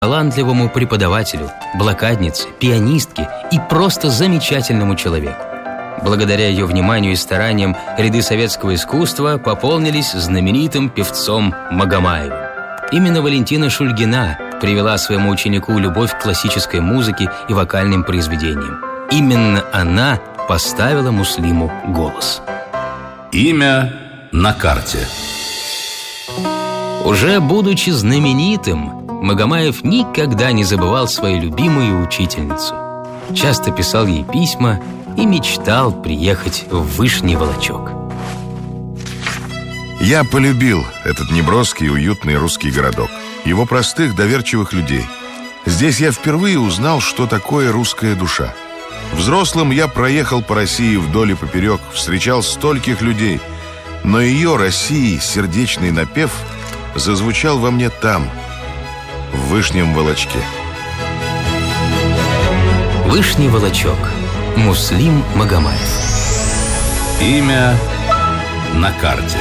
талантливому преподавателю, блокаднице, пианистке и просто замечательному человеку. Благодаря ее вниманию и стараниям ряды советского искусства пополнились знаменитым певцом Магомаевым. Именно Валентина Шульгина привела своему ученику любовь к классической музыке и вокальным произведениям. Именно она поставила Муслиму голос. Имя на карте. Уже будучи знаменитым, Магомаев никогда не забывал свою любимую учительницу. Часто писал ей письма и мечтал приехать в Вышний Волочек. Я полюбил этот неброский и уютный русский городок, его простых, доверчивых людей. Здесь я впервые узнал, что такое русская душа. Взрослым я проехал по России вдоль и поперек, встречал стольких людей, но ее, России, сердечный напев зазвучал во мне там, в Вышнем Волочке. Вышний Волочек. Муслим Магомаев. Имя на карте.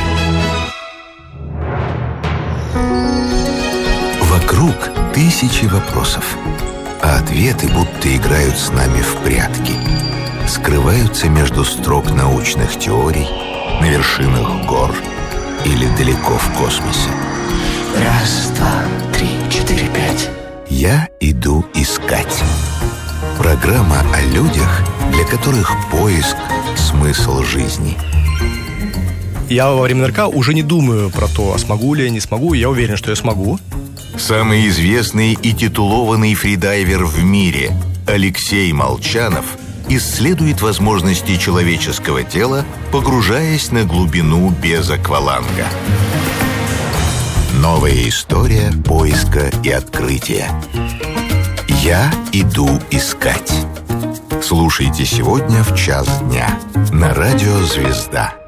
Вокруг тысячи вопросов, а ответы будто играют с нами в прятки. Скрываются между строк научных теорий, на вершинах гор или далеко в космосе. Раз, два, три, четыре, пять. Я иду искать. Программа о людях, для которых поиск – смысл жизни. Я во время НРК уже не думаю про то, смогу ли я, не смогу. Я уверен, что я смогу. Самый известный и титулованный фридайвер в мире Алексей Молчанов исследует возможности человеческого тела, погружаясь на глубину без акваланга. Новая история поиска и открытия. Я иду искать. Слушайте сегодня в 1:00 дня на радио «Звезда».